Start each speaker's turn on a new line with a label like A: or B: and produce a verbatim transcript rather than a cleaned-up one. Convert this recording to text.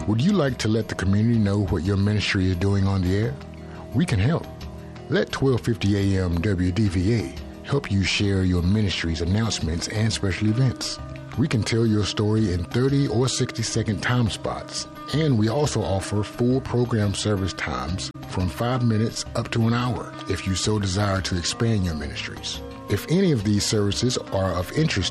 A: Would you like to let the community know what your ministry is doing on the air? We can help. Let twelve fifty A M W D V A help you share your ministry's announcements and special events. We can tell your story in thirty or sixty second time spots. And we also offer full program service times from five minutes up to an hour if you so desire to expand your ministries. If any of these services are of interest